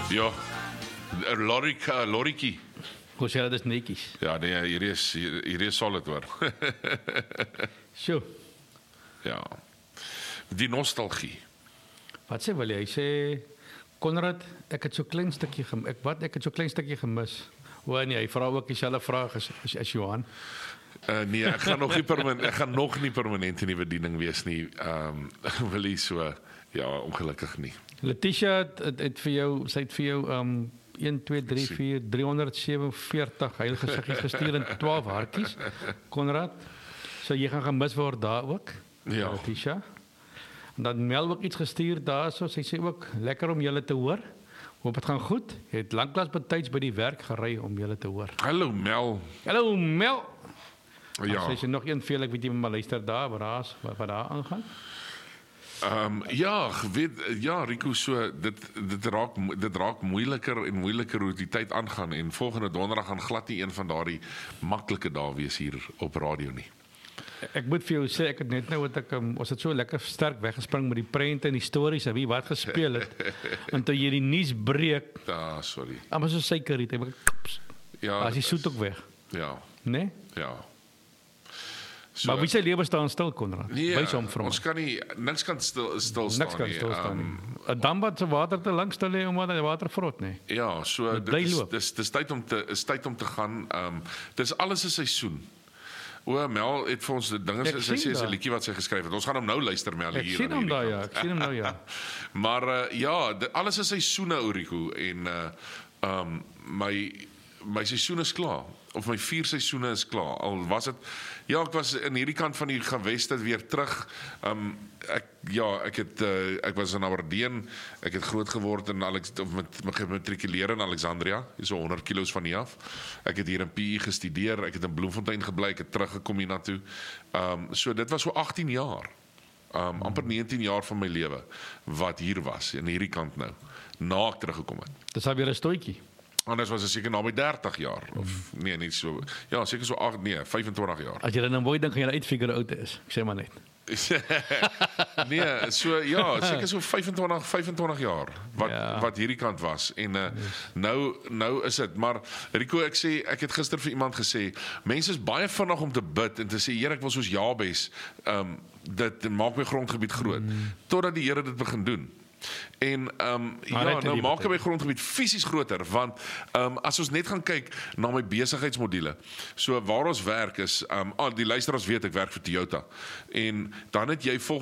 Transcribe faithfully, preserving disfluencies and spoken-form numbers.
Ja, 'n lorika, lorikie. Hoe sê jy dit is netjies? Ja, nee, hier is hier, hier is solid hoor. Sjoe. Ja. Die nostalgie. Wat sê wil jy? Hy sê Konrad, ek het so klein stukkie gem ek wat ek het so klein stukkie gemis. O nee, hy vra ook dieselfde vraag as as, as Johan. Uh, nee, ek gaan nog nie permanent ek gaan nog nie permanent in die bediening wees nie. Ehm um, wil hy so ja, ongelukkig nie. Letitia het, het, het vir jou, sy het vir jou um een twee drie vier driehonderdsewenveertig heilige siggies gestuur in twaalf hartjies. Konrad, so jy gaan gemis word daar ook. Ja. Letitia. En dan Mel ook iets gestuur daar, so sy sê ook lekker om julle te hoor. Hoop dit gaan goed. Het lanklaas betyds by die werk gery om julle te hoor. Hallo Mel. Hallo Mel. Ja. Sy sê nog een veel, ek weet jy maar luister daar, wat daar wat, wat daar aangaan. Ehm um, ja, weet ja, Rico, so dit dit raak dit raak moeiliker en moeiliker hoe die tyd aangaan en volgende donderdag gaan glad nie een van daardie maklike dae wees hier op radio nie. Ek moet vir jou sê, ek het net nou wat ek um, ons het so lekker sterk weggespring met die prente en die stories en wie wat gespeel het. En toe jy die nuus breek, Ja, sorry. maar so suiker het, Ja. as jy soet ook weg, Ja, né? Nee? ja. So, Maar wie sy lewe staan stil, Konrad? nee, Wys hom vir ons ons. kan nie niks kan stil stil staan Niks kan nie. stil staan Ehm, nie. 'n Dam wat se water te lank stil lê omdat die water vrot, nee. Ja, so Dit dit bly is loop. dis dis tyd om te is tyd om te gaan. Ehm um, dis alles 'n seisoen. O, Mel het vir ons die dinge Ek sy sien sê 'n dat. liedjie wat sy geskryf het. Ons gaan hom nou luister, Mel, Ek hier. sien aan hom hierdie daar ja, kant. ek sien hom nou ja. Maar uh, ja, dit, alles is seisoene, Rico, en uh um my my seisoen is klaar. Of my vier seisoene is klaar. Al was dit ja, ek was in hierdie kant van die geweste weer terug. Um ek ja, ek het uh, ek was in Aberdeen. Ek het groot geword in Alex of met my gematrikuleer in Alexandria, so honderd kilos van hier af. Ek het hier in P I gestudeer. Ek het in Bloemfontein gebly, ek het teruggekom hiernatoe. Um so dit was so agttien jaar. Um amper negentien jaar van my lewe wat hier was in hierdie kant nou, na ek teruggekom het. Dis al weer 'n stoetjie. Anders was dit seker naby dertig jaar of nee, nie so. Ja, seker so agt nee, vyfentwintig jaar. As jy dan mooi dink gaan jy uitfigure hoe oud hy is. Ek sê maar net. Nee, so ja, seker so vyfentwintig vyfentwintig jaar wat Ja. wat hierdie kant was en uh, nou nou is dit. Maar Rico, ek sê ek het gister vir iemand gesê, mense is baie vinnig om te bid en te sê Here, ek wil soos Jabes, ehm um, dit maak my grondgebied groot mm. totdat die Here dit begin doen. En ehm um, ja, nou maak hy my grondgebied fisies groter want ehm um, as ons net gaan kyk na my besigheidsmodule. So waar ons werk is ehm um, ah, die luisteraars weet ek werk vir Toyota. En dan het jy volgende